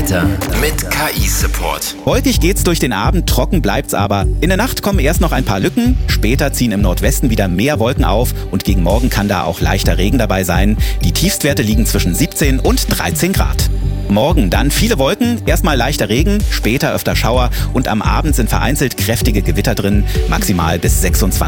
Wetter mit KI-Support. Wolkig geht's durch den Abend, trocken bleibt's aber. In der Nacht kommen erst noch ein paar Lücken, später ziehen im Nordwesten wieder mehr Wolken auf und gegen Morgen kann da auch leichter Regen dabei sein. Die Tiefstwerte liegen zwischen 17 und 13 Grad. Morgen dann viele Wolken, erstmal leichter Regen, später öfter Schauer und am Abend sind vereinzelt kräftige Gewitter drin, maximal bis 26